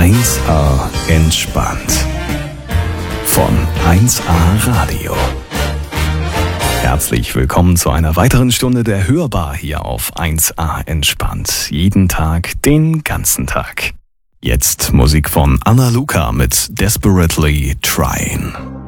1A entspannt. Von 1A Radio. Herzlich willkommen zu einer weiteren Stunde der Hörbar hier auf 1A entspannt. Jeden Tag, den ganzen Tag. Jetzt Musik von Anna Luca mit Desperately Trying.